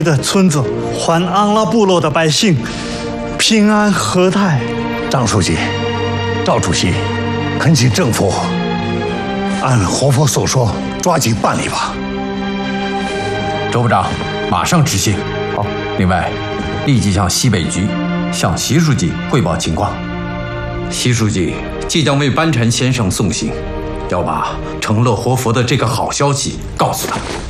的村子，还安拉部落的百姓平安和泰。 张书记、赵主席，恳请政府按活佛所说，抓紧办理吧。 周部长，马上执行。好。另外，立即向西北局向习书记汇报情况。习书记即将为班禅先生送行，要把成乐活佛的这个好消息告诉他。